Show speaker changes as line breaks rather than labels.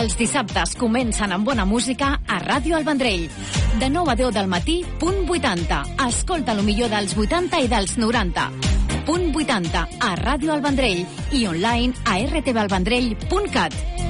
Els dissabtes comencen amb bona música a Ràdio El Vendrell. De 9 a 10 del matí, punt 80. Escolta lo millor dels 80 i dels 90. Punt 80 a Ràdio El Vendrell i online a rtvelvendrell.cat.